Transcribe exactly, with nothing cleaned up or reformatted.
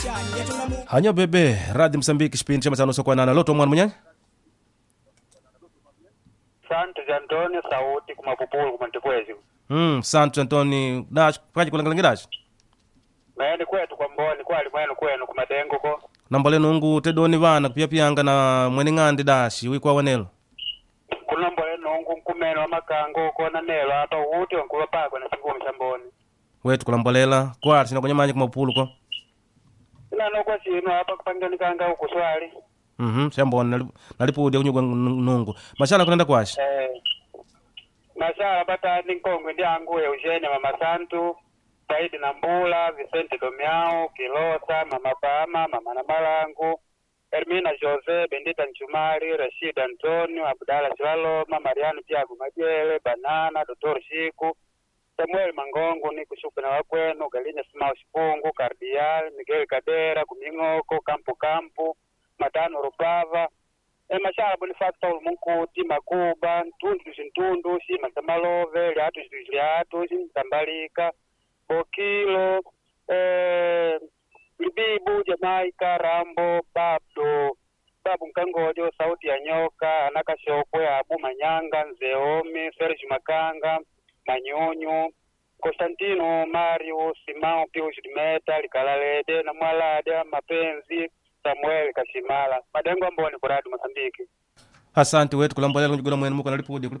Hanyo bebe Radio Msambiki kipindi cha matano sokwa nana loto mwana munyanya. Santo Antonio sauti kumapupulu kumantipwezi. Mm, Santo Antonio dash kwaji kulangalangira dash. Maana kwetu kwa mboni kwa alimwenu kwenu kumadengo ko. Nambale nungu tedoni vana pia pianga na mwene ngandi dashi wikwa wanelo. Kuna mbole nungu nkumeno makango ko na nelo hapa uti wankuwa pagwa na singu mshamboni. Wetu kulambolela kwa sina kwenye manji kumapupulu ko. Ina no kwa sino hapa kupangani kanga huko swali. Mhm, shamboni nalipudia kunyugwa nungu. Mashala kunaenda kwashi. Eh. Mashala bata ni Kongo ndiangu Eugene Mama Santu, Saidi Nambula, Vicente Domiao, Kilosa, Mama Pama, Mama Namalangu, Hermina Jose, Bendita Nchumari, Rashid Antonio, Abdala Shaloma, Mariano Tiago Majele, Banana, Dr. Shiku, Samuel Mangongo, Niku Shuku na Wakwenu, Galinya Simao Shipungu, Kardial, Miguel Kadera, Kumingoko, Kampu Kampu, Matano Rupava, E mashala Boniface Paul Munkuti, Makuba, Ntundu Zintundu, Shima Samalove, Liatu Liatu, Tambalika, Bokilo, eh, Libibu, Jamaica, Rambo, Babdo, Babu Nkangojo, Sauti ya Nyoka, Anaka Shokwe, Abu Manyanga, Nzeomi, Serge Makanga, Manyonyo, Constantino, Mario, Simao, Pius Dimeta, Likalalede, na Mwalada, Mapenzi, Samuel Kashimala. Madengo ambao ni kuradu Mozambiki. Asante wetu kulambolela kunjugula mwenu muko nalipudi